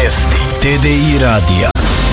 Vijesti TDI radija.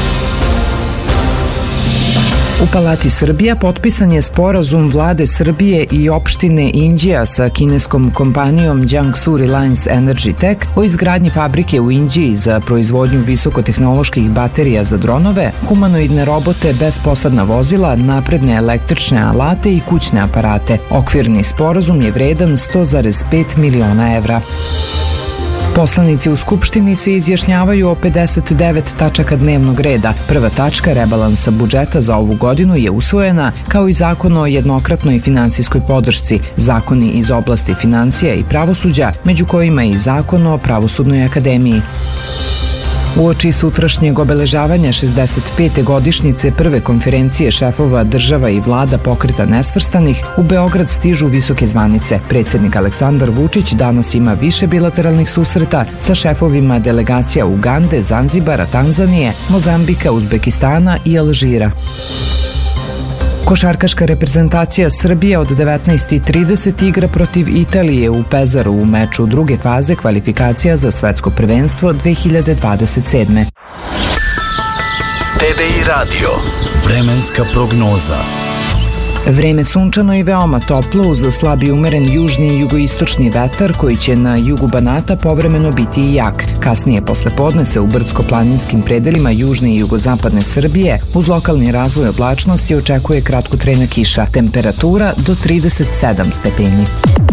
U Palati Srbija potpisan je sporazum vlade Srbije i opštine Inđija sa kineskom kompanijom Jiangsu Reliance Energy Tech o izgradnji fabrike u Inđiji za proizvodnju visokotehnoloških baterija za dronove, humanoidne robote, bezposadna vozila, napredne električne alate i kućne aparate. Okvirni sporazum je vredan 100,5 miliona evra. Poslanici u Skupštini se izjašnjavaju o 59 tačaka dnevnog reda. Prva tačka rebalansa budžeta za ovu godinu je usvojena, kao i zakon o jednokratnoj finansijskoj podršci, zakoni iz oblasti financija i pravosuđa, među kojima i zakon o Pravosudnoj akademiji. Uoči sutrašnjeg obeležavanja 65. godišnjice prve konferencije šefova država i vlada Pokreta nesvrstanih, u Beograd stižu visoke zvanice. Predsjednik Aleksandar Vučić danas ima više bilateralnih susreta sa šefovima delegacija Ugande, Zanzibara, Tanzanije, Mozambika, Uzbekistana i Alžira. Košarkaška reprezentacija Srbije od 19:30 igra protiv Italije u Pezaru u meču druge faze kvalifikacija za svetsko prvenstvo 2027. TDI radio. Vremenska prognoza. Vreme sunčano i veoma toplo uz slabi umeren južni i jugoistočni vetar koji će na jugu Banata povremeno biti i jak. Kasnije posle podne se u brdsko-planinskim predelima južne i jugozapadne Srbije uz lokalni razvoj oblačnosti očekuje kratkotrajna kiša. Temperatura do 37 stepeni.